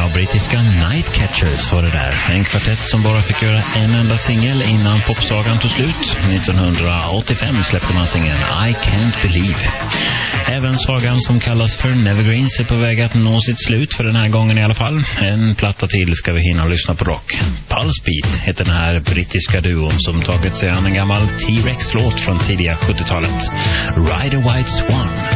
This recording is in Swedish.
Ja, brittiska Nightcatchers var det där. En kvartett som bara fick göra en enda singel innan popsagan tog slut. 1985 släppte man singeln I Can't Believe. Även sagan som kallas för Nevergreens är på väg att nå sitt slut för den här gången i alla fall. En platta till ska vi hinna lyssna på rock. Pulse Beat heter den här brittiska duon som tagit sig an en gammal T-Rex-låt från tidiga 70-talet. Ride a White Swan.